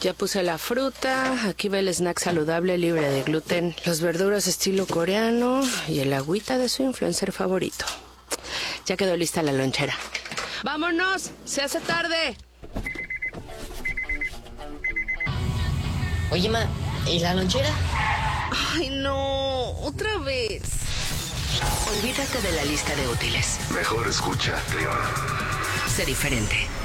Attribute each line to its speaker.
Speaker 1: Ya puse la fruta, aquí va el snack saludable libre de gluten, los verduras estilo coreano y el agüita de su influencer favorito. Ya quedó lista la lonchera. ¡Vámonos! ¡Se hace tarde!
Speaker 2: Oye, ma, ¿y la lonchera?
Speaker 1: ¡Ay, no! ¡Otra vez!
Speaker 3: Olvídate de la lista de útiles.
Speaker 4: Mejor escucha, León.
Speaker 3: Sé diferente.